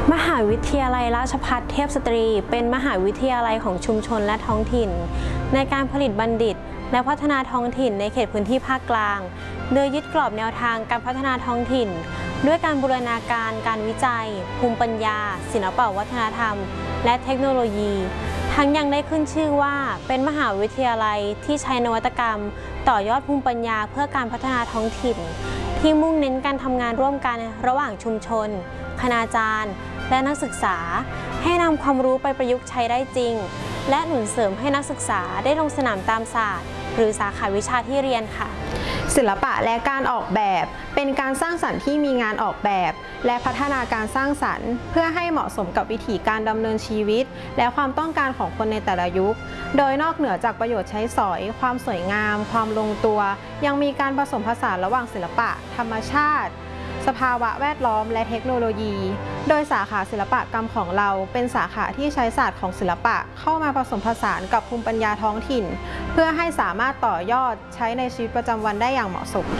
มหาวิทยาลัยราชภัฏเทพสตรีเป็นมหาวิทยาลัยของชุมชนและท้องถิ่นในการผลิตบัณฑิตและพัฒนาท้องถิ่นในเขตพื้นที่ภาคกลางโดยยึดกรอบแนวทางการพัฒนาท้องถิ่นด้วยการบูรณาการการวิจัยภูมิปัญญาศิลปวัฒนธรรมและเทคโนโลยีทั้งยังได้ขึ้นชื่อว่าเป็นมหาวิทยาลัยที่ใช้นวัตกรรมต่อยอดภูมิปัญญาเพื่อการพัฒนาท้องถิ่นที่มุ่งเน้นการทำงานร่วมกันระหว่างชุมชนคณาจารย์และนักศึกษาให้นำความรู้ไปประยุกต์ใช้ได้จริงและหนุนเสริมให้นักศึกษาได้ลงสนามตามศาสตร์หรือสาขาวิชาที่เรียนค่ะศิลปะและการออกแบบเป็นการสร้างสรรค์ที่มีงานออกแบบและพัฒนาการสร้างสรรค์เพื่อให้เหมาะสมกับวิถีการดำเนินชีวิตและความต้องการของคนในแต่ละยุคโดยนอกเหนือจากประโยชน์ใช้สอยความสวยงามความลงตัวยังมีการผสมผสานระหว่างศิลปะธรรมชาติสภาวะแวดล้อมและเทคโนโลยีโดยสาขาศิลปกรรมของเราเป็นสาขาที่ใช้ศาสตร์ของศิลปะเข้ามาผสมผสานกับภูมิปัญญาท้องถิ่นเพื่อให้สามารถต่อยอดใช้ในชีวิตประจำวันได้อย่างเหมาะสม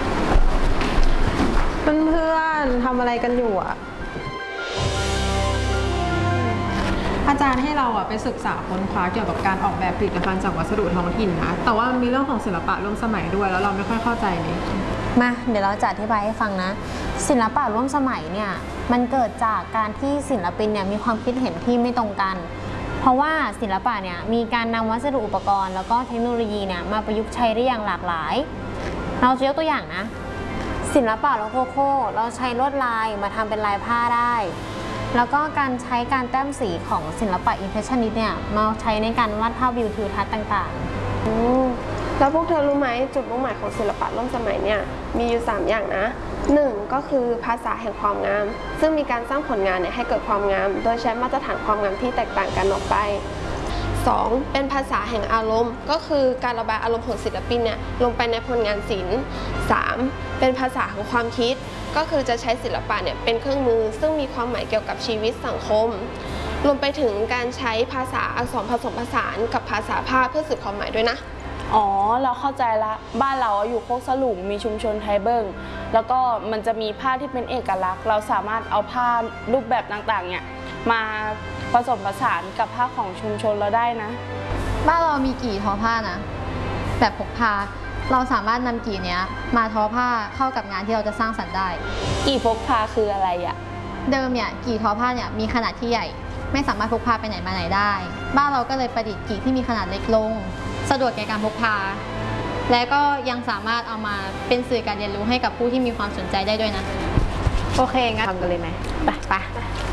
เพื่อนๆทำอะไรกันอยู่อ่ะอาจารย์ให้เราไปศึกษาค้นคว้าเกี่ยวกับการออกแบบผลิตภัณฑ์จากวัสดุท้องถิ่นนะแต่ว่ามีเรื่องของศิลปะร่วมสมัยด้วยแล้วเราไม่ค่อยเข้าใจเลยมาเดี๋ยวเราจะอธิบายให้ฟังนะศิลปะร่วมสมัยเนี่ยมันเกิดจากการที่ศิลปินเนี่ยมีความคิดเห็นที่ไม่ตรงกันเพราะว่าศิลปะเนี่ยมีการนำวัสดุอุปกรณ์แล้วก็เทคโนโลยีเนี่ยมาประยุกต์ใช้ได้อย่างหลากหลายเราจะยกตัวอย่างนะศิลปะโรโคโค่เราใช้ลวดลายมาทำเป็นลายผ้าได้แล้วก็การใช้การแต้มสีของศิลปะอิมเพรสชันนิสต์เนี่ยมาใช้ในการวาดภาพวิวทิวทัศน์ต่างๆแล้วพวกเธอรู้ไหมจุดมุ่งหมายของศิลปะร่วมสมัยเนี่ยมีอยู่3อย่างนะ1ก็คือภาษาแห่งความงามซึ่งมีการสร้างผลงานเนี่ยให้เกิดความงามโดยใช้มาตรฐานความงามที่แตกต่างกันออกไป2เป็นภาษาแห่งอารมณ์ก็คือการระบายอารมณ์ของศิลปินเนี่ยลงไปในผลงานศิลป์3เป็นภาษาของความคิดก็คือจะใช้ศิลปะเนี่ยเป็นเครื่องมือซึ่งมีความหมายเกี่ยวกับชีวิตสังคมรวมไปถึงการใช้ภาษาอักษรผสมผสานกับภาษาภาพเพื่อสื่อความหมายด้วยนะอ๋อเราเข้าใจละบ้านเราอยู่โคกสลุงมีชุมชนไทยเบิ้งแล้วก็มันจะมีผ้าที่เป็นเอกลักษณ์เราสามารถเอาผ้ารูปแบบต่างๆเนี่ยมาผสมผสานกับผ้าของชุมชนเราได้นะบ้านเรามีกี่ทอผ้านะแบบพกพาเราสามารถนำกี่เนี้ยมาทอผ้าเข้ากับงานที่เราจะสร้างสรรค์ได้กี่พกพาคืออะไรอะเดิมเนี่ยกี่ทอผ้าเนี่ยมีขนาดที่ใหญ่ไม่สามารถพกพาไปไหนมาไหนได้บ้านเราก็เลยประดิษฐ์กี่ที่มีขนาดเล็กลงสะดวกในการพกพาและก็ยังสามารถเอามาเป็นสื่อการเรียนรู้ให้กับผู้ที่มีความสนใจได้ด้วยนะโอเคงั้นทำกันเลยไหมไป